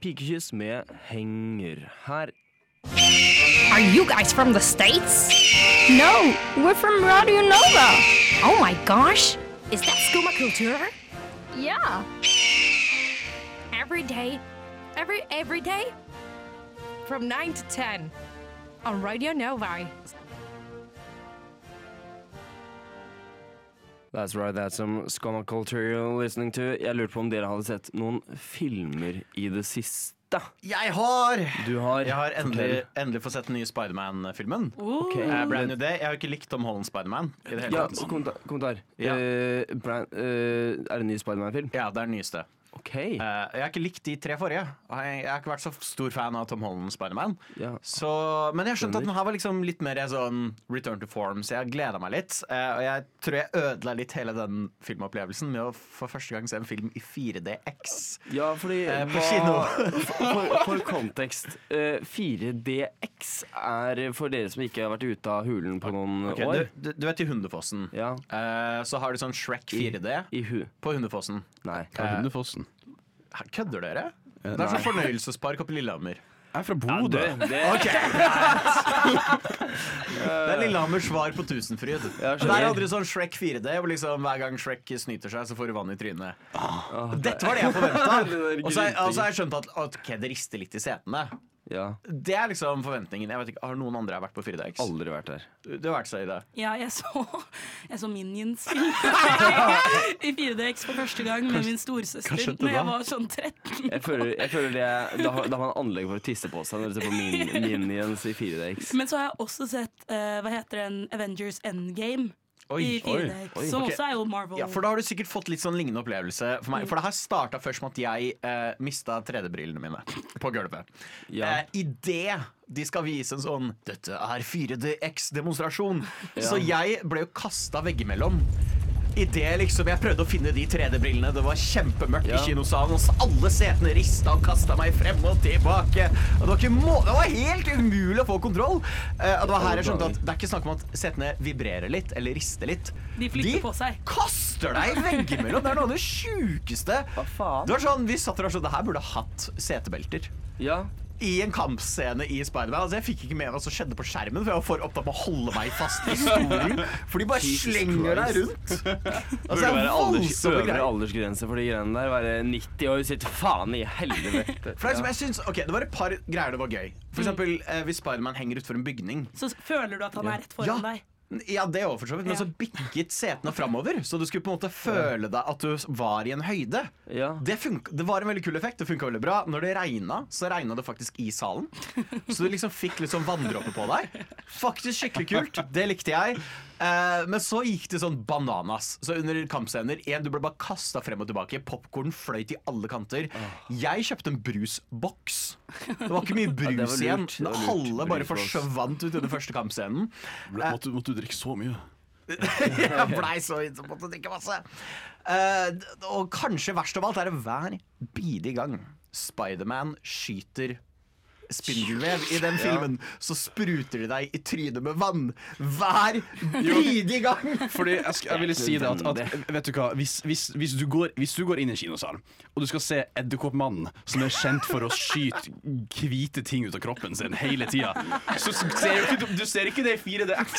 Pikekyss med Henger her. Are you guys from the States? No, we're from Radio Nova. Oh my gosh. Is that Skumma Kultur? Yeah. Every day, every day, from 9 to 10 on Radio Nova. That's right, that's some Skumma Culture you're listening to. Jeg lurte på om dere hadde sett noen filmer i det siste. Jeg har endelig fått sett den nye Spider-Man-filmen. Okay. Brand New Day. Jeg har ikke likt Tom Holland Spider-Man i det hele Ja, tatt. kommentar. Ja. Er det en ny Spider-Man-film? Ja, det er den nyeste. Okay. Jeg har ikke likt de 3 forrige. Jeg har ikke vært så stor fan av Tom Holland Spider-Man. Ja. Men jeg skjønte at den her var liksom litt mer sånn return to form, så jeg gleda meg litt. Og jeg tror jeg ødela litt hele den filmopplevelsen med å for første gang se en film i 4DX. Ja, fordi på kino. For kontekst, 4DX er for dere som ikke har vært ute av hulen på noen år. Du vet i Hundefossen. Ja. Så har du sånn Shrek 4D på Hundefossen. Nei. Hundefossen. Kødder dere? Det er sånn fornøyelsespark oppe i Lillehammer. Jeg er fra Bodø. Ok, det er Lillehammers svar på Tusenfryd. Der hadde du sånn Shrek 4D, hvor liksom hver gang Shrek snyter seg, så får du vann i trynet. Dette var det jeg forventet. Og så har jeg skjønt at det rister litt i setene. Ja. Det er liksom forventningen. Jeg vet ikke, har noen andre vært på 4DX? Aldri vært der. Du har vært så i det. Ja, jeg så Minions i 4DX for første gang med min storesøster når jeg var sånn 13. Jeg føler da har man anlegg for å tisse på seg når du ser på Minions i 4DX. Men så har jeg også sett Avengers Endgame i 4DX, som også er jo Marvel. Ja, for da har du sikkert fått litt sånn lignende opplevelse for meg. For det her startet først med at jeg mistet 3D-brillene mine på gulvet. Ja. I det de skal vise en sånn "Dette er 4DX-demonstrasjon", så jeg ble jo kastet veggimellom. I det liksom jeg prøvde å finne de 3D-brillene. Det var kjempemørkt i kinosalen, og alle setene ristet og kastet meg frem og tilbake. Og det var helt umulig å få kontroll. Og det var her jeg skjønte at det er ikke snakk om at setene vibrerer litt eller rister litt. De flytter på seg. Kaster deg veggimellom. Det er noe av det sjukeste. Hva faen? Det var sånn, vi satt der og sånn, det her burde hatt setebelter. Ja. I en kampscene i Spider-Man. Altså, jeg fikk ikke med meg hva som skjedde på skjermen, for jeg var for opptatt med å holde meg fast i stolen. For de bare slenger deg rundt. Altså, Burde være øvre aldersgrense for de greiene der. Være 90 år, sitte faen i helvete. For jeg synes, det var et par greier det var gøy. For eksempel hvis Spider-Man henger ut for en bygning. Så føler du at han er rett foran deg? Ja, det også for så vidt. Men så bikket setene fremover, så du skulle på en måte føle deg at du var i en høyde. Ja. Det var en veldig kul effekt. Det funket veldig bra. Når det regnet, så regnet det faktisk i salen. Så du liksom fikk litt sånn vanndråper på deg. Faktisk skikkelig kult. Det likte jeg. Men så gikk det sånn bananas. Så under kampscener du ble bare kastet frem og tilbake. Popcorn fløyt i alle kanter. Jeg kjøpte en brusboks. Det var ikke mye brus igjen. Halve bare forsvant ut under første kampscenen. Måtte du drikke så mye? Jeg blei så innsom på å drikke masse. Og kanskje verst av alt er det hver bidige gang Spider-Man skyter spindelvev i den filmen, så spruter de deg i trynet med vann hver bidige gang. Fordi jeg ville si det at vet du hva, hvis du går inn i en kinosal og du skal se Edderkoppmannen, som er kjent for å skyte hvite ting ut av kroppen sin hele tida, så du ser ikke det i 4DX.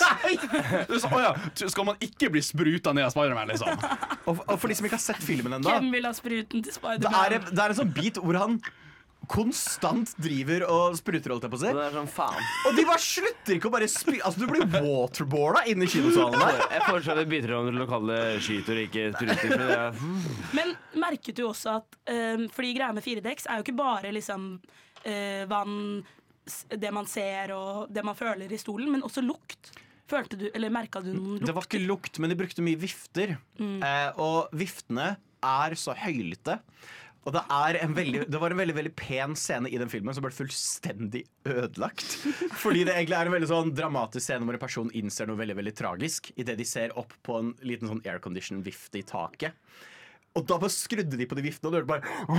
Skal man ikke bli spruta ned av Spider-Man, liksom? Og for de som ikke har sett filmen ennå, Hvem vil ha spruten til Spider-Man? det er en sånn bit hvor han konstant driver og spruter, holdt jeg på å si. Det er sånn faen. Og de bare slutter ikke å bare Altså, du blir waterboarda inne i kinosalen der. Jeg foreslår det biter om lokale skyter, ikke spruter. Men merket du også at fordi greia med 4DX er jo ikke bare liksom vann, det man ser og det man føler i stolen, men også lukt. Følte du, eller merket du noen lukt? Det var ikke lukt, men de brukte mye vifter. Og viftene er så høylytte. Og det var en veldig, veldig pen scene i den filmen som ble fullstendig ødelagt. Fordi det egentlig er en veldig sånn dramatisk scene hvor en person innser noe veldig, veldig tragisk i det de ser opp på en liten sånn aircondition-vifte i taket. Og da bare skrudde de på de viftene, og du hørte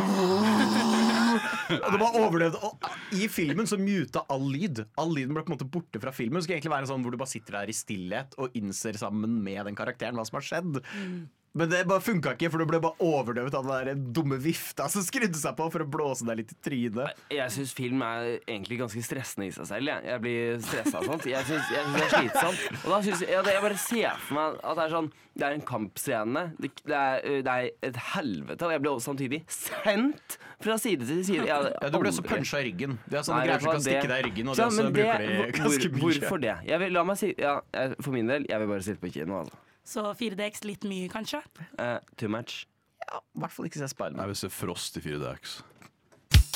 bare og det bare overlevde. Og i filmen så muta all lyd. All lyden ble på en måte borte fra filmen. Det skulle egentlig være sånn hvor du bare sitter der i stillhet og innser sammen med den karakteren hva som har skjedd. Men det bare funka ikke, for du ble bare overdøvet av den der dumme vifta som skrudde seg på for å blåse deg litt i trynet. Jeg syns film er egentlig ganske stressende i seg selv. Jeg blir stressa av sånt. Jeg synes det er slitsomt. Og da synes jeg bare ser for meg at det er sånn. Det er en kampscene. Det er et helvete. Og jeg blir også samtidig sendt fra side til side. Ja, du ble også punsja i ryggen. Det er sånne greier som kan stikke deg i ryggen. Og det også bruker de ganske mye. Hvorfor det? La meg si, for min del, jeg vil bare sitte på kino. Altså. Så 4DX litt mye, kanskje? Too much. Ja, i hvert fall ikke se Spiderman. Jeg vil se Frost i 4DX.